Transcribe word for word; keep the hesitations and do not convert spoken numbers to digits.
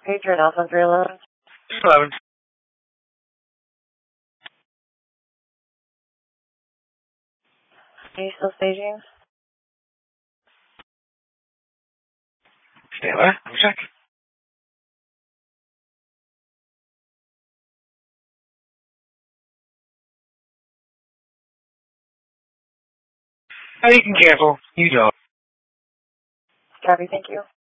Patriot Alpha three eleven. eleven. Are you still staging? Stay there. Let me check. Oh, you can cancel. You don't. Copy, thank you.